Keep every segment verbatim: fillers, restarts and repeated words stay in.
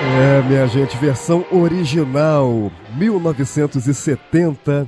É, minha gente, versão original, mil novecentos e setenta.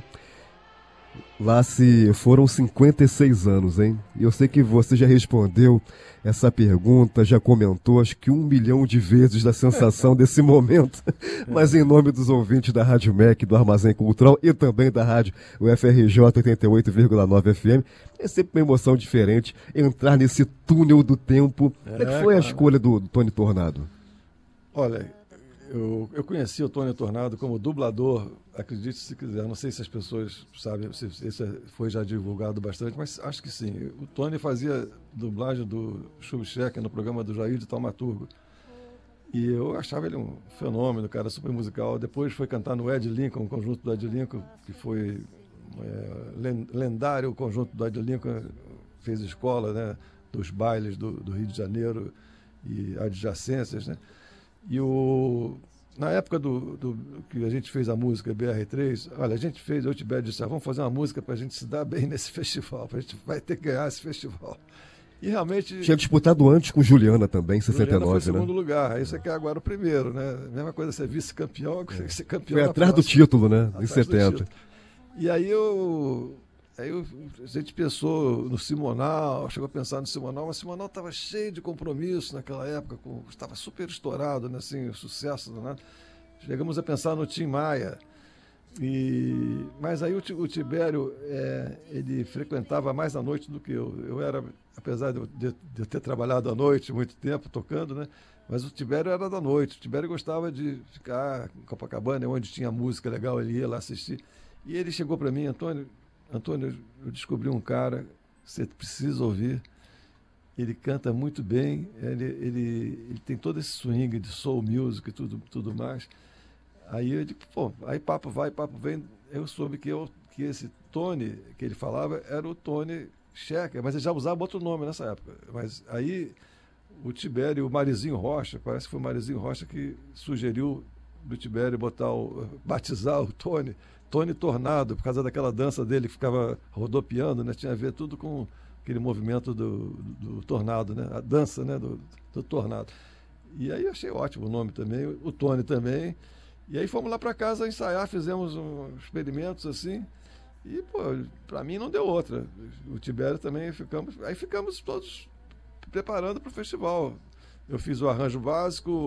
Lá se foram cinquenta e seis anos, hein? E eu sei que você já respondeu essa pergunta, já comentou acho que um milhão de vezes da sensação desse momento. Mas em nome dos ouvintes da Rádio M E C, do Armazém Cultural e também da rádio U F R J oitenta e oito vírgula nove F M, é sempre uma emoção diferente entrar nesse túnel do tempo. É, Como é que foi a escolha do, do Tony Tornado? Olha, eu, eu conheci o Tony Tornado como dublador, acredite se quiser, não sei se as pessoas sabem, se isso foi já divulgado bastante, mas acho que sim. O Tony fazia dublagem do Schubert no programa do Jair de Taumaturgo. E eu achava ele um fenômeno, cara, super musical. Depois foi cantar no Ed Lincoln, o conjunto do Ed Lincoln, que foi é, lendário, o conjunto do Ed Lincoln fez escola, né, dos bailes do, do Rio de Janeiro e adjacências, né? E o, na época do, do que a gente fez a música B R três, olha, a gente fez, eu te disse, ah, vamos fazer uma música para a gente se dar bem nesse festival, a gente vai ter que ganhar esse festival. E realmente... Tinha disputado antes com Juliana também, em sessenta e nove, Juliana foi né? segundo lugar, aí você quer agora o primeiro, né? Mesma coisa ser vice-campeão, é. ser campeão. Foi atrás do título, né? Atrás em setenta. E aí eu... Aí eu, a gente pensou no Simonal, chegou a pensar no Simonal, mas o Simonal estava cheio de compromisso naquela época, com, estava super estourado, né, assim, o sucesso, né? Chegamos a pensar no Tim Maia, e, mas aí o, o Tibério, é, ele frequentava mais à noite do que eu. Eu era, apesar de eu, de, de eu ter trabalhado à noite muito tempo, tocando, né, mas o Tibério era da noite, o Tibério gostava de ficar em Copacabana, onde tinha música legal, ele ia lá assistir, e ele chegou para mim, Antônio, Antônio, eu descobri um cara que você precisa ouvir. Ele canta muito bem, ele, ele, ele tem todo esse swing de soul music e tudo, tudo mais. Aí eu digo, pô, aí papo vai, papo vem. Eu soube que, eu, que esse Tony que ele falava era o Tony Checker, mas ele já usava outro nome nessa época. Mas aí o Tibério, o Marizinho Rocha, parece que foi o Marizinho Rocha que sugeriu do Tibério botar o, batizar o Tony. Tony Tornado, por causa daquela dança dele que ficava rodopiando, né? Tinha a ver tudo com aquele movimento do, do, do tornado, né? A dança, né? do, do tornado. E aí eu achei ótimo o nome também, o Tony também. E aí fomos lá para casa ensaiar, fizemos um, experimentos assim, e, pô, para mim não deu outra. O Tibério também ficamos, aí ficamos todos preparando para o festival. Eu fiz o arranjo básico,